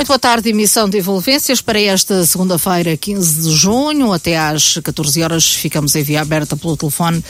boa tarde, emissão de envolvências para esta segunda-feira, 15 de junho, até às 14 horas ficamos em via aberta pelo telefone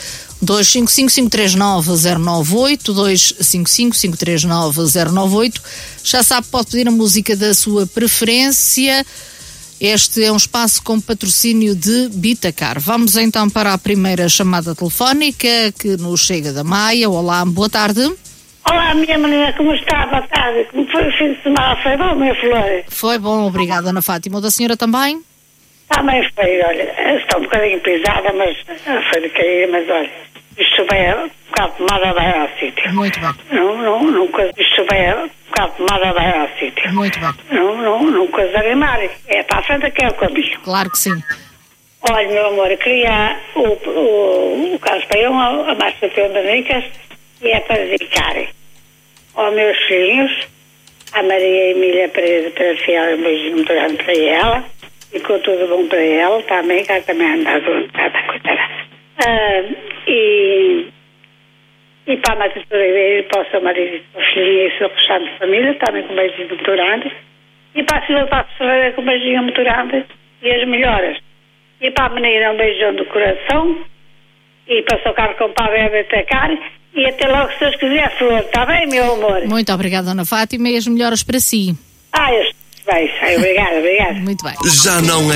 255-539-098, 255-539-098. Já sabe, pode pedir a música da sua preferência. Este é um espaço com patrocínio de Bitacar. Vamos então para a primeira chamada telefónica que nos chega da Maia. Olá, boa tarde. Olá, minha menina, como está? Boa tarde. Como foi o fim de semana? Foi bom, minha flor? Foi bom, obrigada, Ana Fátima. O da senhora também? Também foi, olha. Estou um bocadinho pisada, mas foi de cair, mas olha, isto vai um bocado de nada vai ao sítio. Muito bem. Isto vai um bocado de nada vai ao sítio. Muito bem. Não coisa animar. É para a frente que é o caminho. Claro que sim. Olha, meu amor, eu queria o Carlos Paião, a Márcia Teodonicas, e é para dedicar aos meus filhos, a Maria Emília Pereira Fiel, um beijinho muito grande para ela, e com tudo bom para ela também, que ela também anda doentada, coitada. E para a Matheus Ribeiro, para o seu marido, o filhinho e o seu restante de família, também com um beijinho muito grande, e para a Silvia Passos Ferreira com um beijinho muito grande, e as melhoras. E para a menina um beijão do coração, e para o seu carro com o Pablo Betacar, e até logo, se Deus quiser, Flor. Está bem, meu amor? Muito obrigada, Ana Fátima, e as melhoras para si. Eu estou bem. Obrigada. Muito bem. Já não